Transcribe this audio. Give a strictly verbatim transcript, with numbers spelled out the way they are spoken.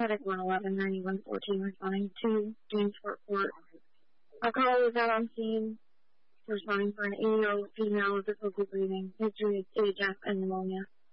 Medic one eleven ninety-one fourteen responding to Jamesport Port. A call was out on scene responding for an eighty-year-old female with difficulty breathing. History is A J A F and pneumonia.